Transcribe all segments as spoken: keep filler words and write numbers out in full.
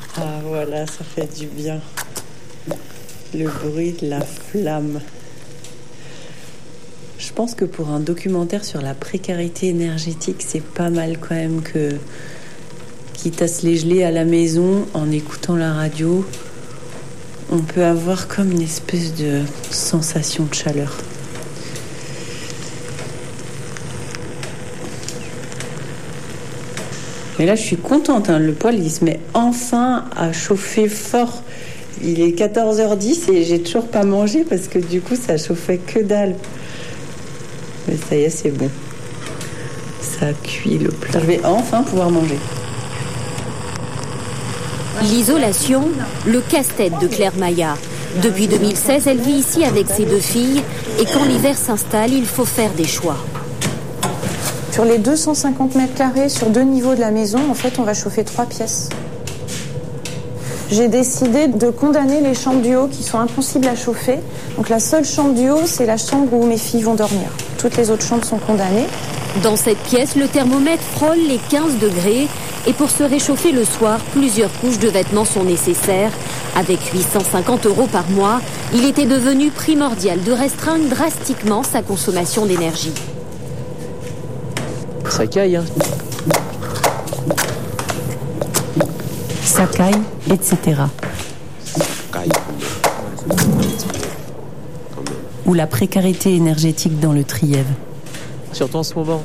Ah voilà, ça fait du bien. Le bruit de la flamme. Je pense que pour un documentaire sur la précarité énergétique, c'est pas mal quand même que, quitte à se les geler à la maison en écoutant la radio, on peut avoir comme une espèce de sensation de chaleur. Mais là, je suis contente, hein. Le poêle, il se met enfin à chauffer fort. Il est quatorze heures dix et j'ai toujours pas mangé parce que du coup, ça chauffait que dalle. Mais ça y est, c'est bon. Ça cuit le plat. Je vais enfin pouvoir manger. L'isolation, le casse-tête de Claire Maya. Depuis deux mille seize, elle vit ici avec ses deux filles et quand l'hiver s'installe, il faut faire des choix. Sur les deux cent cinquante mètres carrés, sur deux niveaux de la maison, en fait, on va chauffer trois pièces. J'ai décidé de condamner les chambres du haut qui sont impossibles à chauffer. Donc la seule chambre du haut, c'est la chambre où mes filles vont dormir. Toutes les autres chambres sont condamnées. Dans cette pièce, le thermomètre frôle les quinze degrés et pour se réchauffer le soir, plusieurs couches de vêtements sont nécessaires. Avec huit cent cinquante euros par mois, il était devenu primordial de restreindre drastiquement sa consommation d'énergie. Ça caille, hein. Ça caille, et cetera. Ou la précarité énergétique dans le Trièves. Surtout en ce moment.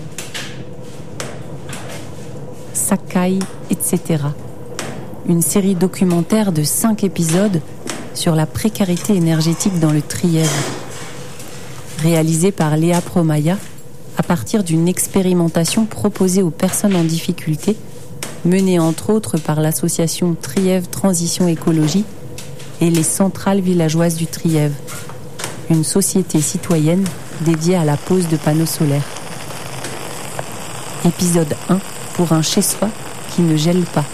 Ça caille, et cetera. Une série documentaire de cinq épisodes sur la précarité énergétique dans le Trièves. Réalisée par Léa Promaya à partir d'une expérimentation proposée aux personnes en difficulté, menée entre autres par l'association Trièves Transition Écologie et les centrales villageoises du Trièves, une société citoyenne dédiée à la pose de panneaux solaires. Épisode un, pour un chez-soi qui ne gèle pas.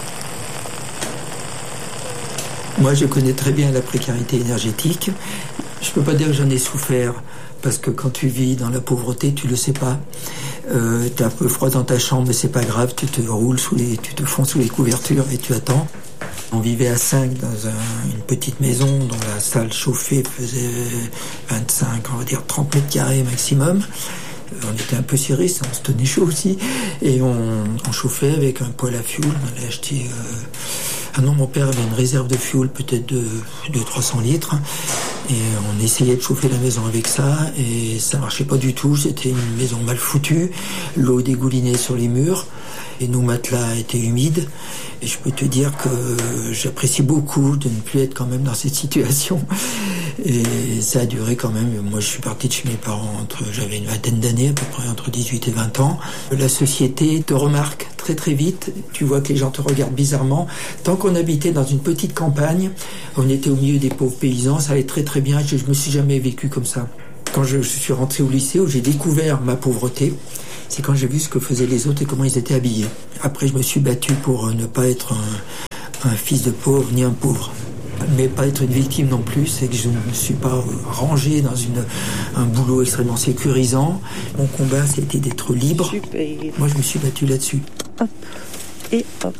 Moi, je connais très bien la précarité énergétique. Je peux pas dire que j'en ai souffert, parce que quand tu vis dans la pauvreté, tu le sais pas. Euh, t'es un peu froid dans ta chambre, mais c'est pas grave, tu te roules sous les, tu te fonds sous les couvertures et tu attends. On vivait à cinq dans un, une petite maison dont la salle chauffée faisait vingt-cinq, on va dire trente mètres carrés maximum. On était un peu serrés, on se tenait chaud aussi. Et on, on chauffait avec un poêle à fioul. On allait acheter... Euh... Ah non, mon père avait une réserve de fioul, peut-être de, de trois cents litres. Et on essayait de chauffer la maison avec ça. Et ça marchait pas du tout. C'était une maison mal foutue. L'eau dégoulinait sur les murs. Et nos matelas étaient humides. Et je peux te dire que j'apprécie beaucoup de ne plus être quand même dans cette situation. Et ça a duré quand même. Moi, je suis parti de chez mes parents entre, j'avais une vingtaine d'années, à peu près entre dix-huit et vingt ans. La société te remarque très très vite. Tu vois que les gens te regardent bizarrement. Tant qu'on habitait dans une petite campagne, on était au milieu des pauvres paysans, ça allait très très bien. Je, je me suis jamais vécu comme ça. Quand je, je suis rentré au lycée, où j'ai découvert ma pauvreté, c'est quand j'ai vu ce que faisaient les autres et comment ils étaient habillés. Après, je me suis battu pour ne pas être un, un fils de pauvre ni un pauvre. Mais pas être une victime non plus, c'est que je ne me suis pas rangé dans une, un boulot extrêmement sécurisant. Mon combat, c'était d'être libre. Super. Moi, je me suis battu là-dessus. Hop. Et hop.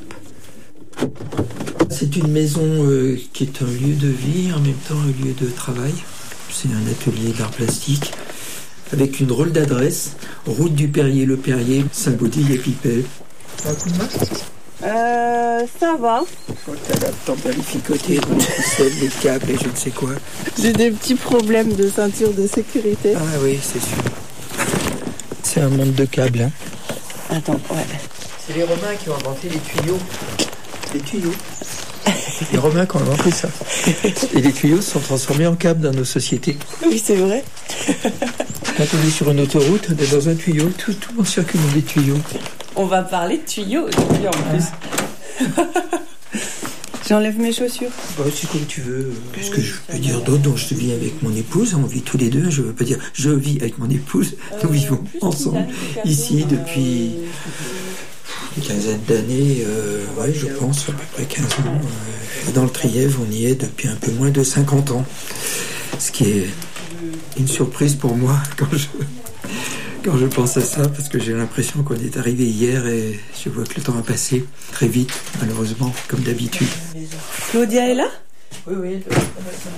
C'est une maison euh, qui est un lieu de vie, en même temps un lieu de travail. C'est un atelier d'art plastique, avec une drôle d'adresse, route du Perrier-le Perrier, Saint-Gaudille-et-Pipel. Ça va, coup de main ? Euh, ça va. Quand t'as la tempérificoté dans les ficelles, les câbles et je ne sais quoi. J'ai des petits problèmes de ceinture de sécurité. Ah oui, c'est sûr. C'est un monde de câbles, hein. Attends, ouais. C'est les Romains qui ont inventé les tuyaux. Les tuyaux. Les Romains qui ont inventé ça. Et les tuyaux se sont transformés en câbles dans nos sociétés. Oui, c'est vrai. Quand on est sur une autoroute, on est dans un tuyau, tout, tout le monde circule dans des tuyaux. On va parler de tuyaux aujourd'hui en plus. J'enlève mes chaussures. Bah, c'est comme tu veux. Qu'est-ce que je peux dire d'autre? Donc, je vis avec mon épouse, on vit tous les deux. Je veux pas dire je vis avec mon épouse. Nous euh, vivons ensemble ici depuis une quinzaine d'années. Euh, ouais, je pense à peu près quinze ans. Euh, dans le Trièves, on y est depuis un peu moins de cinquante ans. Ce qui est une surprise pour moi quand je quand je pense à ça, parce que j'ai l'impression qu'on est arrivé hier et je vois que le temps a passé très vite, malheureusement, comme d'habitude. Claudia est là ? Oui, oui, elle va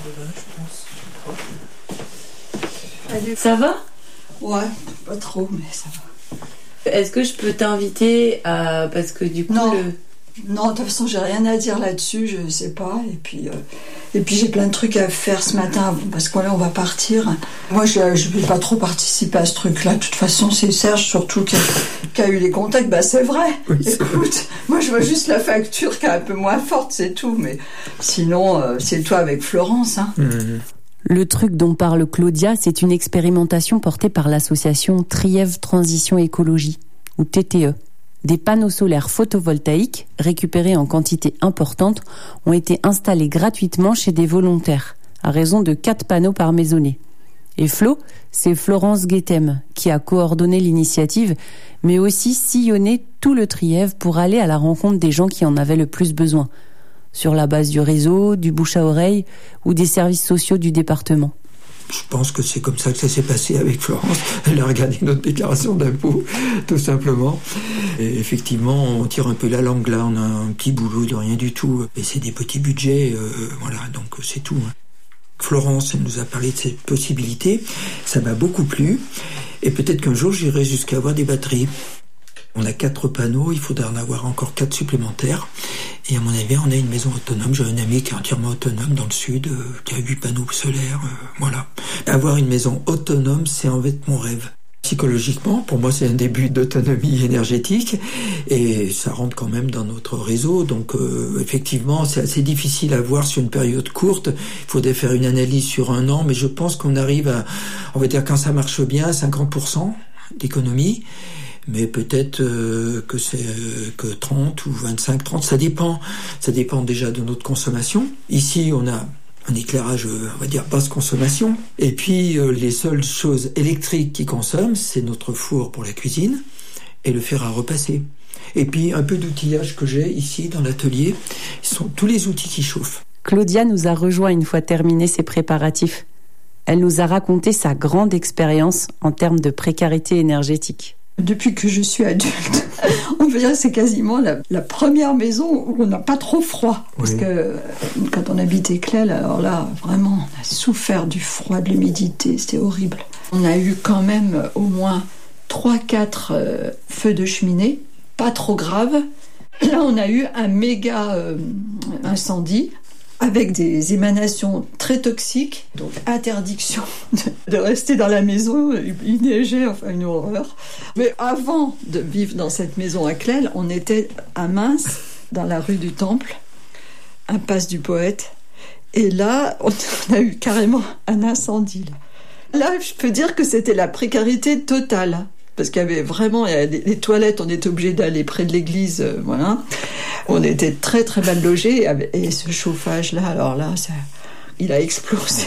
je pense. Ça va ? Ouais, pas trop, mais ça va. Est-ce que je peux t'inviter à... Parce que du coup... Non. Le... Non, de toute façon, j'ai rien à dire là-dessus, je sais pas. Et puis, euh, et puis j'ai plein de trucs à faire ce matin, parce que là, on va partir. Moi, je ne vais pas trop participer à ce truc-là. De toute façon, c'est Serge, surtout, qui a, qui a eu les contacts. Bah, c'est vrai. Oui, c'est Écoute, vrai. moi, je vois juste la facture qui est un peu moins forte, c'est tout. Mais sinon, euh, c'est toi avec Florence, hein. Mmh. Le truc dont parle Claudia, c'est une expérimentation portée par l'association Trièves Transition Écologie, ou T T E. Des panneaux solaires photovoltaïques, récupérés en quantité importante, ont été installés gratuitement chez des volontaires, à raison de quatre panneaux par maisonnée. Et Flo, c'est Florence Guettem, qui a coordonné l'initiative, mais aussi sillonné tout le Trièves pour aller à la rencontre des gens qui en avaient le plus besoin, sur la base du réseau, du bouche à oreille ou des services sociaux du département. Je pense que c'est comme ça que ça s'est passé avec Florence. Elle a regardé notre déclaration d'impôt, tout simplement. Et effectivement, on tire un peu la langue là. On a un petit boulot de rien du tout. Et c'est des petits budgets, euh, voilà, donc c'est tout. Florence, elle nous a parlé de ces possibilités. Ça m'a beaucoup plu. Et peut-être qu'un jour, j'irai jusqu'à avoir des batteries. On a quatre panneaux, il faudra en avoir encore quatre supplémentaires. Et à mon avis, on a une maison autonome. J'ai un ami qui est entièrement autonome dans le sud, euh, qui a huit panneaux solaires, euh, voilà. Avoir une maison autonome, c'est en fait mon rêve. Psychologiquement, pour moi, c'est un début d'autonomie énergétique et ça rentre quand même dans notre réseau. Donc, euh, effectivement, c'est assez difficile à voir sur une période courte. Il faudrait faire une analyse sur un an, mais je pense qu'on arrive à, on va dire, quand ça marche bien, cinquante pour cent d'économie. Mais peut-être euh, que c'est euh, que trente ou vingt-cinq, trente, ça dépend. Ça dépend déjà de notre consommation. Ici, on a un éclairage, on va dire, basse consommation. Et puis, euh, les seules choses électriques qui consomment, c'est notre four pour la cuisine et le fer à repasser. Et puis, un peu d'outillage que j'ai ici dans l'atelier, ce sont tous les outils qui chauffent. Claudia nous a rejoint une fois terminés ses préparatifs. Elle nous a raconté sa grande expérience en termes de précarité énergétique. Depuis que je suis adulte, on peut dire que c'est quasiment la, la première maison où on n'a pas trop froid. Parce oui. que quand on habitait Clel, alors là, vraiment, on a souffert du froid, de l'humidité, c'était horrible. On a eu quand même au moins trois quatre euh, feux de cheminée, pas trop graves. Là, on a eu un méga euh, incendie avec des émanations très toxiques, donc interdiction de, de rester dans la maison, il neigeait, enfin une horreur. Mais avant de vivre dans cette maison à Clel, on était à Mince, dans la rue du Temple, impasse du Poète, et là, on a eu carrément un incendie. Là, là je peux dire que c'était la précarité totale. Parce qu'il y avait vraiment, il y avait les toilettes, on était obligé d'aller près de l'église, euh, voilà. On était très très mal logés, et ce chauffage-là, alors là, ça, il a explosé.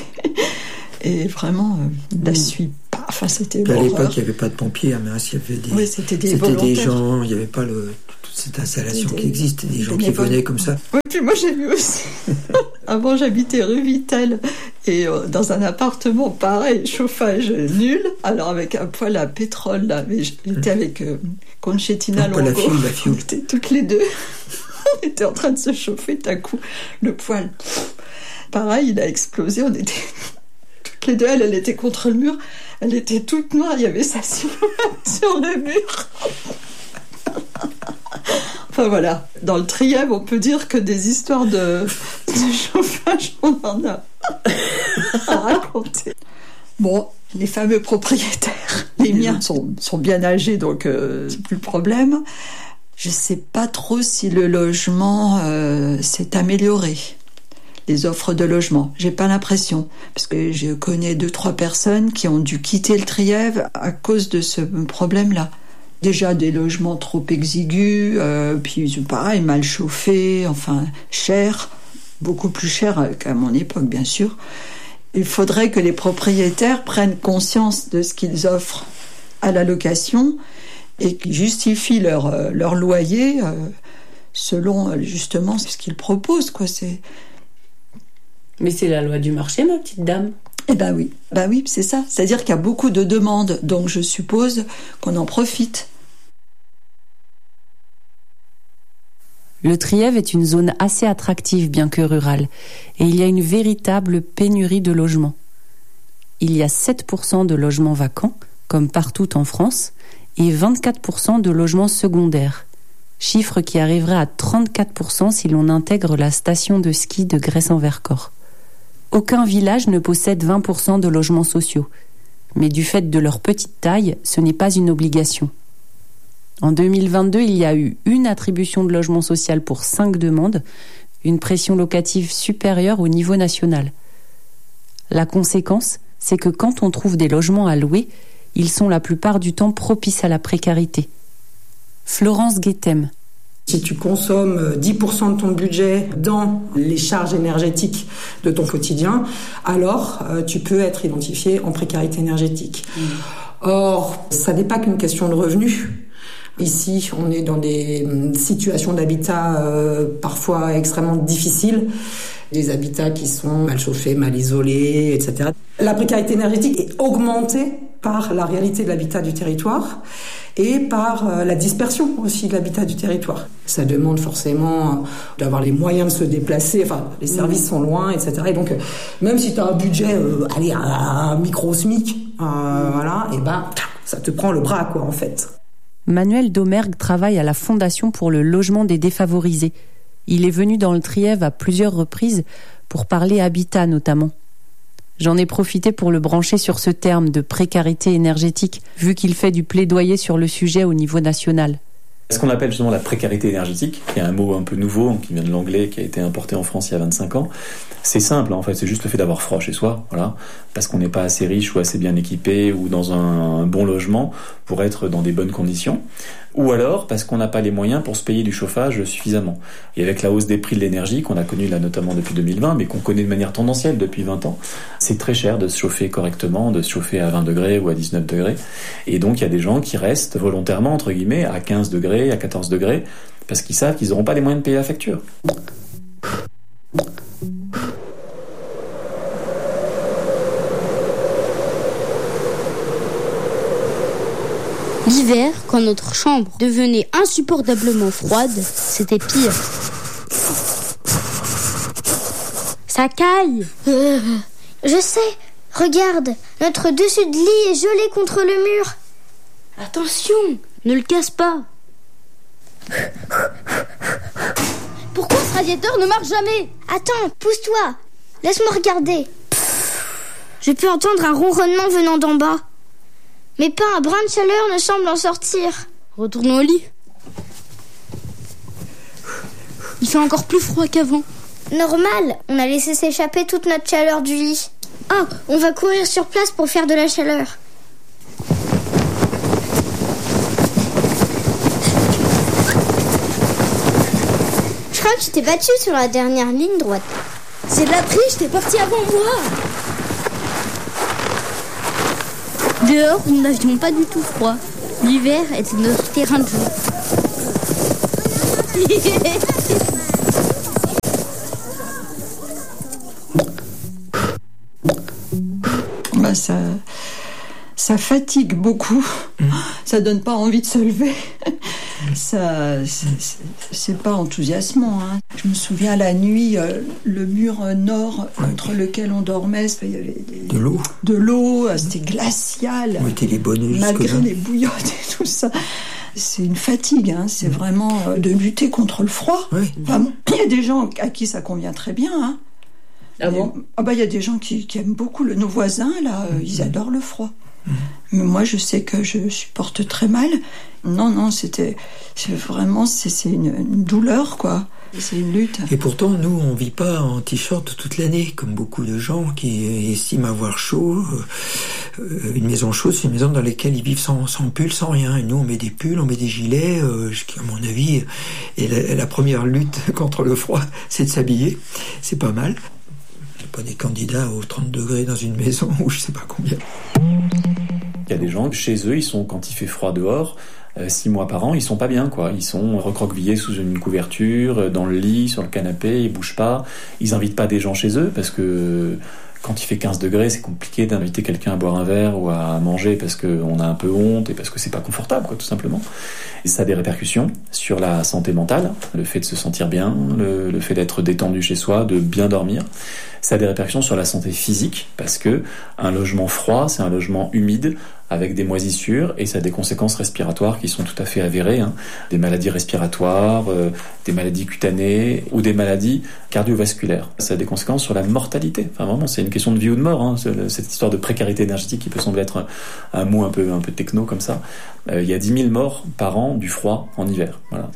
Et vraiment, euh, la suie pas, enfin c'était l'horreur. À l'époque, il n'y avait pas de pompiers à Mince, il y avait des, oui, c'était des, c'était volontaires. Des gens, il n'y avait pas le, toute cette installation des, qui existe, des, des gens qui venaient comme ça. Oui, puis moi j'ai vu aussi. Avant, j'habitais rue Vitel, et euh, dans un appartement pareil, chauffage nul, alors avec un poêle à pétrole, là, mais j'étais avec euh, Conchetina Longo. La fille, la fille. On était toutes les deux. On était en train de se chauffer, d'un coup, le poêle, pareil, il a explosé, on était toutes les deux, elle, elle était contre le mur, elle était toute noire, il y avait sa silhouette sur le mur. Enfin voilà, dans le Trièves, on peut dire que des histoires de, de chauffage, on en a à raconter. Bon, les fameux propriétaires, les miens sont, sont bien âgés, donc euh, c'est plus le problème. Je sais pas trop si le logement euh, s'est amélioré, les offres de logement. J'ai pas l'impression, parce que je connais deux, trois personnes qui ont dû quitter le Trièves à cause de ce problème-là. Déjà des logements trop exigus, euh, puis pareil, mal chauffés, enfin cher, beaucoup plus cher qu'à mon époque, bien sûr. Il faudrait que les propriétaires prennent conscience de ce qu'ils offrent à la location et qu'ils justifient leur, euh, leur loyer euh, selon euh, justement ce qu'ils proposent, quoi. C'est... Mais c'est la loi du marché, ma petite dame. Eh ben oui, ben oui, c'est ça. C'est-à-dire qu'il y a beaucoup de demandes, donc je suppose qu'on en profite. Le Trièves est une zone assez attractive, bien que rurale, et il y a une véritable pénurie de logements. Il y a sept pour cent de logements vacants, comme partout en France, et vingt-quatre pour cent de logements secondaires, chiffre qui arriverait à trente-quatre pour cent si l'on intègre la station de ski de Gresse-en-Vercors. Aucun village ne possède vingt pour cent de logements sociaux, mais du fait de leur petite taille, ce n'est pas une obligation. En deux mille vingt-deux, il y a eu une attribution de logement social pour cinq demandes, une pression locative supérieure au niveau national. La conséquence, c'est que quand on trouve des logements à louer, ils sont la plupart du temps propices à la précarité. Florence Guettem. Si tu consommes dix pour cent de ton budget dans les charges énergétiques de ton quotidien, alors euh, tu peux être identifié en précarité énergétique. Mmh. Or, ça n'est pas qu'une question de revenus. Ici, on est dans des situations d'habitat euh, parfois extrêmement difficiles, des habitats qui sont mal chauffés, mal isolés, et cetera. La précarité énergétique est augmentée par la réalité de l'habitat du territoire et par euh, la dispersion aussi de l'habitat du territoire. Ça demande forcément euh, d'avoir les moyens de se déplacer, enfin les services mmh. sont loin, et cetera. Et donc, euh, même si tu as un budget, euh, allez, un micro-SMIC, euh, mmh. voilà, et ben, ça te prend le bras, quoi, en fait. Manuel Domergue travaille à la Fondation pour le logement des défavorisés. Il est venu dans le Trièves à plusieurs reprises pour parler habitat notamment. J'en ai profité pour le brancher sur ce terme de précarité énergétique, vu qu'il fait du plaidoyer sur le sujet au niveau national. Ce qu'on appelle justement la précarité énergétique, qui est un mot un peu nouveau, qui vient de l'anglais, qui a été importé en France il y a vingt-cinq ans, c'est simple, en fait, c'est juste le fait d'avoir froid chez soi, voilà, parce qu'on n'est pas assez riche ou assez bien équipé ou dans un, un bon logement pour être dans des bonnes conditions, ou alors parce qu'on n'a pas les moyens pour se payer du chauffage suffisamment. Et avec la hausse des prix de l'énergie qu'on a connue là notamment depuis deux mille vingt, mais qu'on connaît de manière tendancielle depuis vingt ans, c'est très cher de se chauffer correctement, de se chauffer à vingt degrés ou à dix-neuf degrés. Et donc il y a des gens qui restent volontairement, entre guillemets, à quinze degrés, à quatorze degrés, parce qu'ils savent qu'ils n'auront pas les moyens de payer la facture. L'hiver, quand notre chambre devenait insupportablement froide, c'était pire. Ça caille. Euh, je sais. Regarde, notre dessus de lit est gelé contre le mur. Attention, ne le casse pas. Pourquoi ce radiateur ne marche jamais? Attends, pousse-toi. Laisse-moi regarder. Je peux entendre un ronronnement venant d'en bas. Mais pas un brin de chaleur ne semble en sortir. Retournons au lit. Il fait encore plus froid qu'avant. Normal, on a laissé s'échapper toute notre chaleur du lit. Ah, on va courir sur place pour faire de la chaleur. Je crois que tu t'es battu sur la dernière ligne droite. C'est de la triche, t'es parti avant moi. Dehors, nous n'avions pas du tout froid. L'hiver était notre terrain de jeu. Bah ça, ça fatigue beaucoup. Mmh. Ça donne pas envie de se lever. Ça, c'est, c'est pas enthousiasmant. Hein. Je me souviens la nuit, euh, le mur nord contre lequel on dormait, il y avait des, de l'eau. De l'eau, c'était glacial. On mettait les bonnes malgré les bouillottes et tout ça. C'est une fatigue, hein. C'est mmh. vraiment euh, de lutter contre le froid. Oui. Enfin, bon, il y a des gens à qui ça convient très bien. Hein. Ah bon? Ah bah il y a des gens qui, qui aiment beaucoup le, nos voisins là, euh, ils adorent le froid. Mmh. Mais moi je sais que je supporte très mal. Non non, c'était c'est vraiment c'est, c'est une, une douleur quoi. C'est une lutte. Et pourtant nous on vit pas en t-shirt toute l'année comme beaucoup de gens qui estiment avoir chaud. Euh, une maison chaude c'est une maison dans laquelle ils vivent sans, sans pull, sans rien. Et nous on met des pulls, on met des gilets. Euh, à mon avis, et la, la première lutte contre le froid c'est de s'habiller. C'est pas mal. Pas des candidats aux trente degrés dans une maison ou je sais pas combien. Il y a des gens, chez eux, ils sont, quand il fait froid dehors, euh, six mois par an, ils sont pas bien, quoi. Ils sont recroquevillés sous une couverture, dans le lit, sur le canapé, ils bougent pas. Ils invitent pas des gens chez eux parce que Quand il fait quinze degrés, c'est compliqué d'inviter quelqu'un à boire un verre ou à manger parce qu'on a un peu honte et parce que c'est pas confortable, quoi, tout simplement. Et ça a des répercussions sur la santé mentale, le fait de se sentir bien, le, le fait d'être détendu chez soi, de bien dormir. Ça a des répercussions sur la santé physique parce que un logement froid, c'est un logement humide avec des moisissures et ça a des conséquences respiratoires qui sont tout à fait avérées, hein. Des maladies respiratoires, euh, des maladies cutanées ou des maladies cardiovasculaires. Ça a des conséquences sur la mortalité. Enfin vraiment, c'est une question de vie ou de mort, hein. Cette histoire de précarité énergétique qui peut sembler être un, un mot un peu un peu techno comme ça. Euh, il y a dix mille morts par an du froid en hiver. Voilà.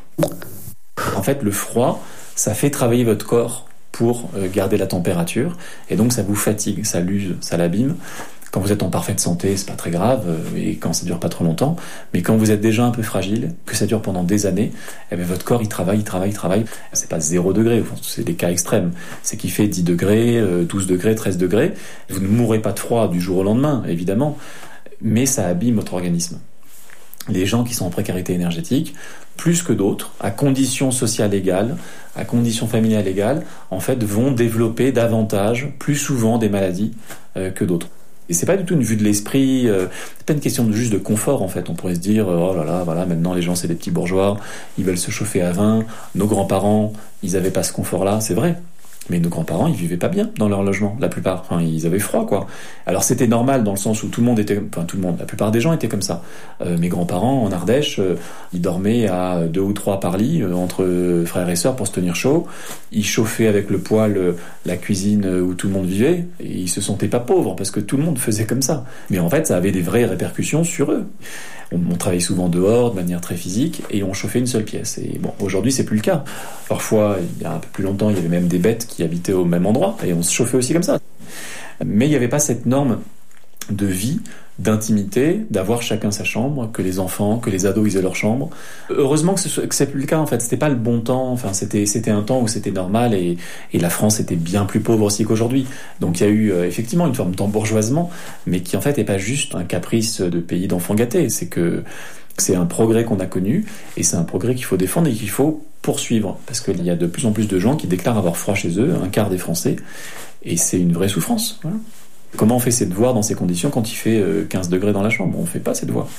En fait, le froid, ça fait travailler votre corps pour garder la température et donc ça vous fatigue, ça l'use, ça l'abîme. Quand vous êtes en parfaite santé, c'est pas très grave et quand ça dure pas trop longtemps, mais quand vous êtes déjà un peu fragile, que ça dure pendant des années, eh bien votre corps il travaille, il travaille, il travaille. C'est pas zéro degré, c'est des cas extrêmes. C'est qu'il fait dix degrés, douze degrés, treize degrés. Vous ne mourrez pas de froid du jour au lendemain, évidemment, mais ça abîme votre organisme. Les gens qui sont en précarité énergétique, plus que d'autres, à conditions sociales égales, à conditions familiales égales, en fait, vont développer davantage, plus souvent, des maladies euh, que d'autres. Et c'est pas du tout une vue de l'esprit, euh, c'est pas une question de juste de confort, en fait. On pourrait se dire, oh là là, voilà, maintenant les gens c'est des petits bourgeois, ils veulent se chauffer à vingt, nos grands-parents, ils avaient pas ce confort-là, c'est vrai. Mais nos grands-parents, ils vivaient pas bien dans leur logement, la plupart. Enfin, ils avaient froid, quoi. Alors c'était normal dans le sens où tout le monde était, enfin tout le monde, la plupart des gens étaient comme ça. Euh, mes grands-parents en Ardèche, euh, ils dormaient à deux ou trois par lit euh, entre frères et sœurs pour se tenir chaud. Ils chauffaient avec le poêle euh, la cuisine où tout le monde vivait et ils se sentaient pas pauvres parce que tout le monde faisait comme ça. Mais en fait, ça avait des vraies répercussions sur eux. On, on travaillait souvent dehors de manière très physique et on chauffait une seule pièce. Et bon, aujourd'hui, c'est plus le cas. Parfois, il y a un peu plus longtemps, il y avait même des bêtes qui habitaient au même endroit et on se chauffait aussi comme ça. Mais il n'y avait pas cette norme de vie, d'intimité, d'avoir chacun sa chambre, que les enfants, que les ados ils aient leur chambre. Heureusement que, ce, que c'est plus le cas en fait. C'était pas le bon temps. Enfin, c'était c'était un temps où c'était normal et, et la France était bien plus pauvre aussi qu'aujourd'hui. Donc il y a eu euh, effectivement une forme d'embourgeoisement, mais qui en fait est pas juste un caprice de pays d'enfants gâtés. C'est que c'est un progrès qu'on a connu et c'est un progrès qu'il faut défendre et qu'il faut poursuivre parce qu'il y a de plus en plus de gens qui déclarent avoir froid chez eux, un quart des Français, et c'est une vraie souffrance. Voilà. Comment on fait ses devoirs dans ces conditions quand il fait quinze degrés dans la chambre? On ne fait pas ses devoirs.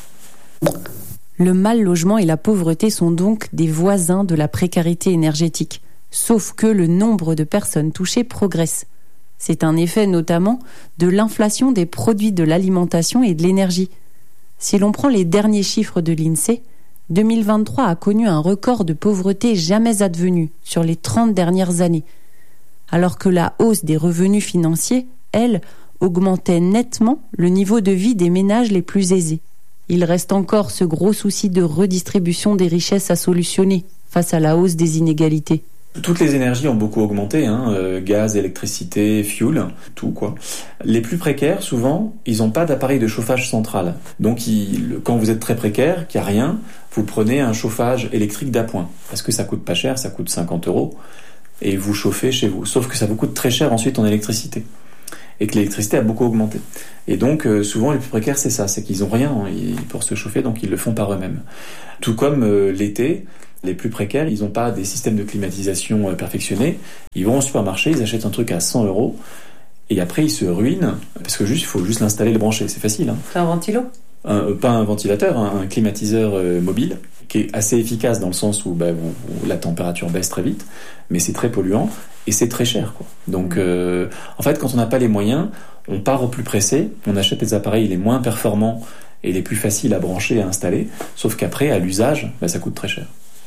Le mal logement et la pauvreté sont donc des voisins de la précarité énergétique, sauf que le nombre de personnes touchées progresse. C'est un effet notamment de l'inflation des produits de l'alimentation et de l'énergie. Si l'on prend les derniers chiffres de l'INSEE, deux mille vingt-trois a connu un record de pauvreté jamais advenu sur les trente dernières années, alors que la hausse des revenus financiers, elle, augmentait nettement le niveau de vie des ménages les plus aisés. Il reste encore ce gros souci de redistribution des richesses à solutionner face à la hausse des inégalités. Toutes les énergies ont beaucoup augmenté, hein, euh, gaz, électricité, fuel, tout quoi. Les plus précaires, souvent, ils n'ont pas d'appareil de chauffage central. Donc, il, quand vous êtes très précaire, qu'il n'y a rien, vous prenez un chauffage électrique d'appoint. Parce que ça coûte pas cher, ça coûte cinquante euros, et vous chauffez chez vous. Sauf que ça vous coûte très cher ensuite en électricité. Et que l'électricité a beaucoup augmenté. Et donc, euh, souvent, les plus précaires, c'est ça, c'est qu'ils n'ont rien hein, pour se chauffer, donc ils le font par eux-mêmes. Tout comme euh, l'été, les plus précaires, ils n'ont pas des systèmes de climatisation euh, perfectionnés. Ils vont au supermarché, ils achètent un truc à cent euros, et après, ils se ruinent, parce que juste, il faut juste l'installer et le brancher, c'est facile. Hein. C'est un ventilo un, euh, Pas un ventilateur, hein, un climatiseur euh, mobile, qui est assez efficace dans le sens où, bah, vous, où la température baisse très vite, mais c'est très polluant. Et c'est très cher, quoi. Donc, euh, en fait, quand on n'a pas les moyens, on part au plus pressé, on achète des appareils les moins performants et les plus faciles à brancher et à installer, sauf qu'après, à l'usage, bah, ça coûte très cher.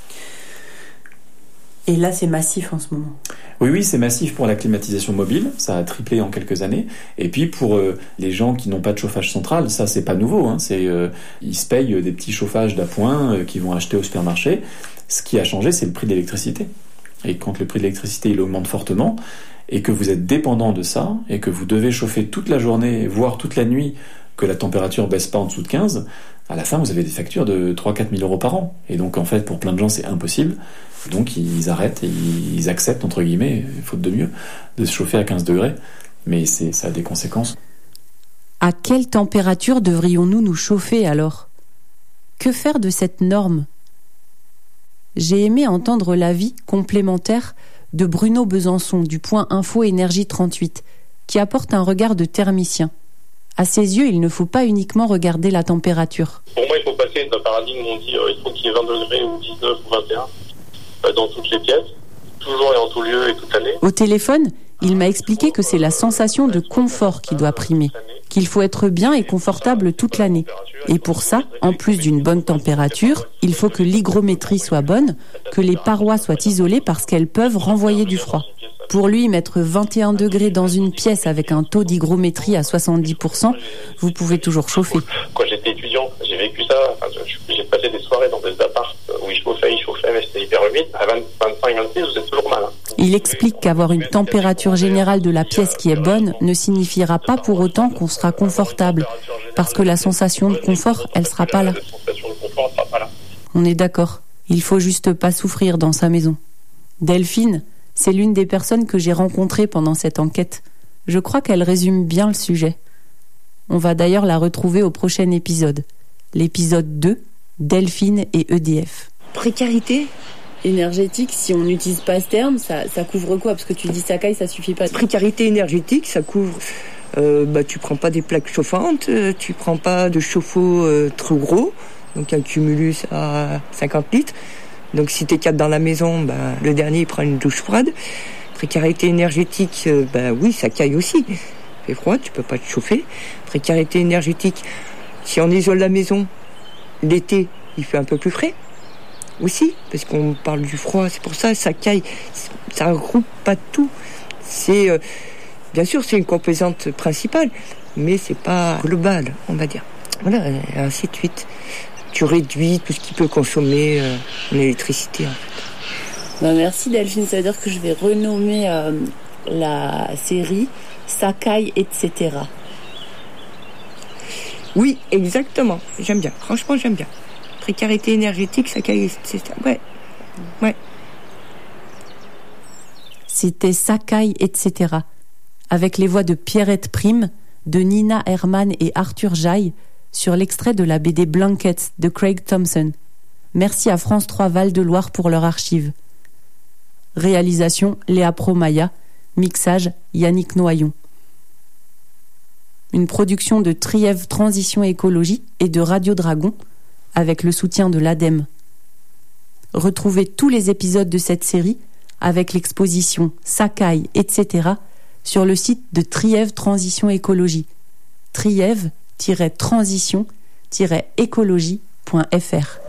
Et là, c'est massif en ce moment. Oui, oui, c'est massif pour la climatisation mobile, ça a triplé en quelques années. Et puis pour euh, les gens qui n'ont pas de chauffage central, ça c'est pas nouveau, hein, c'est euh, ils se payent des petits chauffages d'appoint euh, qu'ils vont acheter au supermarché. Ce qui a changé, c'est le prix de l'électricité. Et quand le prix de l'électricité il augmente fortement, et que vous êtes dépendant de ça, et que vous devez chauffer toute la journée, voire toute la nuit, que la température baisse pas en dessous de quinze, à la fin vous avez des factures de trois à quatre mille euros par an. Et donc en fait pour plein de gens c'est impossible. Donc ils arrêtent et ils acceptent, entre guillemets, faute de mieux, de se chauffer à quinze degrés. Mais c'est, ça a des conséquences. À quelle température devrions-nous nous chauffer alors ? Que faire de cette norme ? J'ai aimé entendre l'avis complémentaire de Bruno Besançon du Point Info Énergie trente-huit, qui apporte un regard de thermicien. À ses yeux, il ne faut pas uniquement regarder la température. Pour moi, il faut passer d'un paradigme où on dit euh, il faut qu'il y ait vingt degrés ou dix-neuf ou vingt et un euh, dans toutes les pièces, toujours et en tout lieu et toute l'année. Au téléphone, il m'a expliqué que c'est la sensation de confort qui doit primer, qu'il faut être bien et confortable toute l'année. Et pour ça, en plus d'une bonne température, il faut que l'hygrométrie soit bonne, que les parois soient isolées parce qu'elles peuvent renvoyer du froid. Pour lui, mettre vingt et un degrés dans une pièce avec un taux d'hygrométrie à soixante-dix pour cent, vous pouvez toujours chauffer. Quand j'étais étudiant, j'ai vécu ça. Enfin, j'ai passé des soirées dans des apparts où il chauffait, il chauffait, mais c'était hyper humide. À vingt, vingt-cinq, vingt-six, vous êtes toujours mal. Hein. Il explique qu'avoir une température générale de la pièce qui est bonne ne signifiera pas pour autant qu'on sera confortable, parce que la sensation de confort, elle sera pas là. On est d'accord. Il faut juste pas souffrir dans sa maison. Delphine, c'est l'une des personnes que j'ai rencontrées pendant cette enquête. Je crois qu'elle résume bien le sujet. On va d'ailleurs la retrouver au prochain épisode. L'épisode deux, Delphine et E D F. Précarité énergétique, si on n'utilise pas ce terme, ça, ça couvre quoi ? Parce que tu dis Sakai, ça suffit pas. Précarité énergétique, ça couvre... Euh, bah, tu prends pas des plaques chauffantes, euh, tu prends pas de chauffe-eau euh, trop gros, donc un cumulus à cinquante litres. Donc si t'es quatre dans la maison, ben, le dernier il prend une douche froide. Précarité énergétique, euh, ben oui, ça caille aussi. Il fait froid, tu peux pas te chauffer. Précarité énergétique, si on isole la maison, l'été, il fait un peu plus frais aussi, parce qu'on parle du froid, c'est pour ça, ça caille, ça regroupe pas tout. C'est, euh, bien sûr, c'est une composante principale, mais c'est pas global, on va dire. Voilà, et ainsi de suite. Tu réduis tout ce qui peut consommer euh, en électricité, en fait. Ben merci Delphine, ça veut dire que je vais renommer euh, la série Sakai, et cetera. Oui, exactement. J'aime bien. Franchement, j'aime bien. Précarité énergétique, Sakai, et cetera. Ouais. Ouais. C'était Sakai, et cetera. Avec les voix de Pierrette Prime, de Nina Herman et Arthur Jaille, sur l'extrait de la B D Blankets de Craig Thompson. Merci à France trois Val-de-Loire pour leur archive. Réalisation Léa Promaya, mixage Yannick Noyon. Une production de Trièves Transition Écologie et de Radio Dragon, avec le soutien de l'ADEME. Retrouvez tous les épisodes de cette série avec l'exposition Sakai, et cetera sur le site de Trièves Transition Écologie. Trièves transition écologie point f r